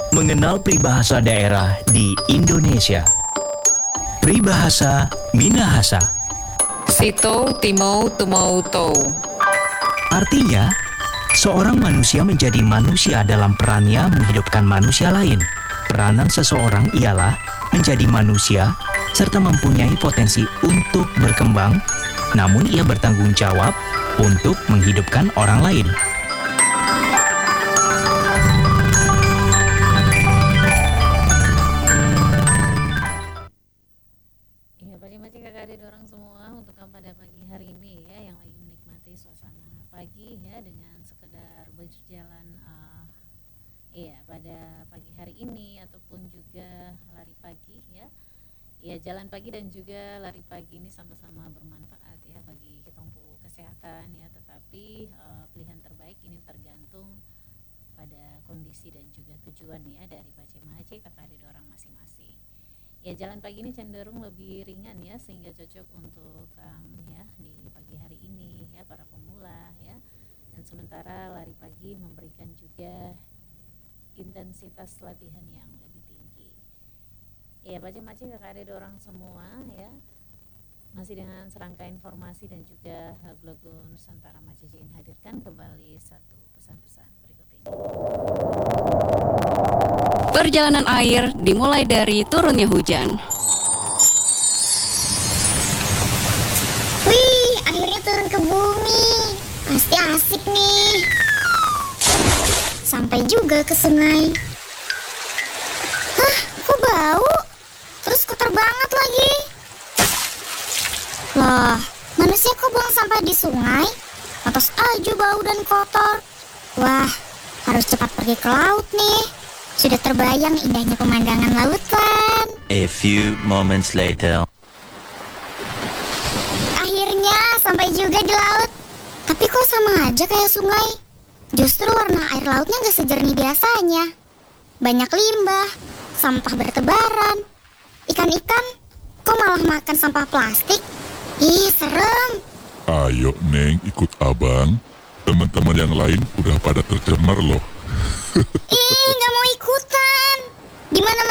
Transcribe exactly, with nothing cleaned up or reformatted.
Mengenal peribahasa daerah di Indonesia. Peribahasa Minahasa. Sito Timau Tumau Tou. Artinya, seorang manusia menjadi manusia dalam perannya menghidupkan manusia lain. Peranan seseorang ialah menjadi manusia serta mempunyai potensi untuk berkembang, namun ia bertanggung jawab untuk menghidupkan orang lain. Ya, pagi-pagi kakak adik orang semua, untuk yang pada pagi hari ini ya, yang lagi menikmati suasana pagi ya dengan sekedar berjalan uh, ya pada pagi hari ini ataupun juga lari pagi ya. Ya, jalan pagi dan juga lari pagi ini sama-sama bermanfaat ya bagi kita untuk kesehatan ya, tetapi uh, pilihan terbaik ini tergantung pada kondisi dan juga tujuan ya dari Pak Mace kakak adik orang masing-masing. Ya, jalan pagi ini cenderung lebih ringan ya, sehingga cocok untuk um, ya di pagi hari ini ya para pemula ya. Dan sementara lari pagi memberikan juga intensitas latihan yang lebih tinggi. Ya, Pak Mace kakak adik orang semua ya. Masih dengan serangkaian informasi dan juga lagu-lagu Nusantara Mace Jin hadirkan kembali satu pesan-pesan berikut ini. Perjalanan air dimulai dari turunnya hujan. Wih, akhirnya turun ke bumi. Pasti asik nih. Sampai juga ke sungai. Hah, kok bau? Terus kotor banget lagi. Loh, manusia kok buang sampah di sungai? Pantas aja bau dan kotor. Wah, harus cepat pergi ke laut nih. Sudah terbayang indahnya pemandangan laut kan? A few moments later. Akhirnya sampai juga di laut. Tapi kok sama aja kayak sungai? Justru warna air lautnya gak sejernih biasanya. Banyak limbah, sampah bertebaran. Ikan-ikan kok malah makan sampah plastik? Ih, serem. Ayo Neng, ikut abang. Teman-teman yang lain udah pada tercemar loh. Ih, gak mau ikutan. Di mana